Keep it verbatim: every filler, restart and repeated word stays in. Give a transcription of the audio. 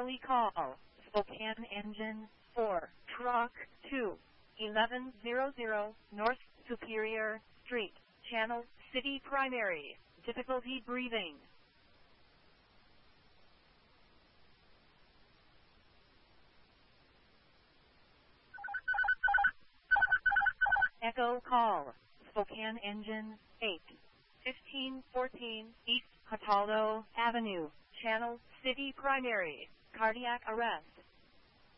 Charlie call, Spokane engine four, truck two, eleven hundred North Superior Street, Channel City Primary, difficulty breathing. Echo call, Spokane engine eight, fifteen fourteen East Cataldo Avenue, Channel City Primary, cardiac arrest.